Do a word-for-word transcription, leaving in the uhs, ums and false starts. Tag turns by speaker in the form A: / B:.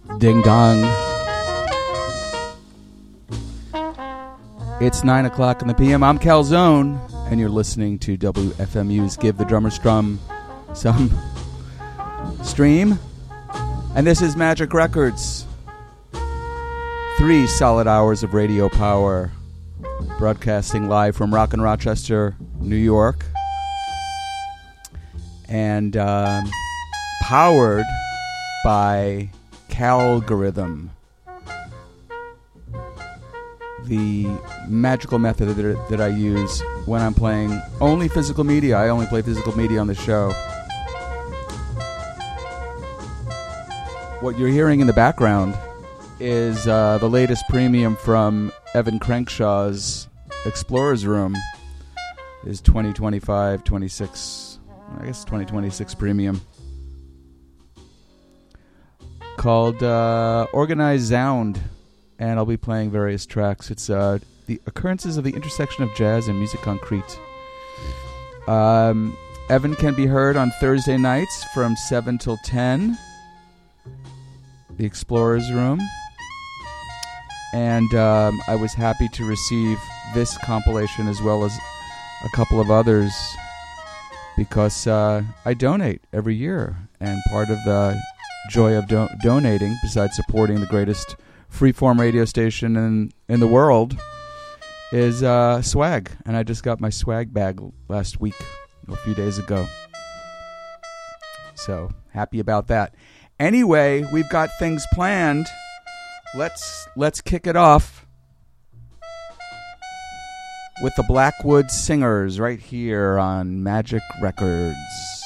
A: Ding dong. It's nine o'clock in the P M. I'm Calzone, and you're listening to W F M U's Give the Drummer Strum Some Stream. And this is Magic Records. Three solid hours of radio power, broadcasting live from Rockin' Rochester, New York. And um, powered by Calgorithm, the magical method that, that I use when I'm playing only physical media. I only play physical media on the show. What you're hearing in the background is uh, the latest premium from Evan Crankshaw's Explorer's Room. Is twenty twenty-five, twenty-six, I guess twenty twenty-six premium. Called uh, Organized Sound, and I'll be playing various tracks. It's uh, the occurrences of the intersection of jazz and musique concrète. Um, Evan can be heard on Thursday nights from seven till ten. The Explorer's Room. And um, I was happy to receive this compilation as well as a couple of others because uh, I donate every year, and part of the joy of do- donating, besides supporting the greatest freeform radio station in, in the world, is uh, swag. And I just got my swag bag last week, a few days ago. So, happy about that. Anyway, we've got things planned. Let's let's kick it off with the Blackwood Singers right here on Magic Records.